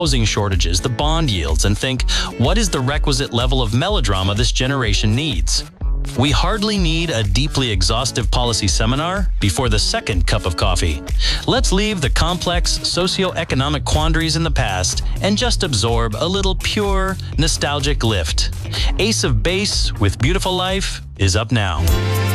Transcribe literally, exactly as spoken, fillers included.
housing shortages, the bond yields, and think, what is the requisite level of melodrama this generation needs? We hardly need a deeply exhaustive policy seminar before the second cup of coffee. Let's leave the complex socio-economic quandaries in the past and just absorb a little pure, nostalgic lift. Ace of Base with Beautiful Life is up now.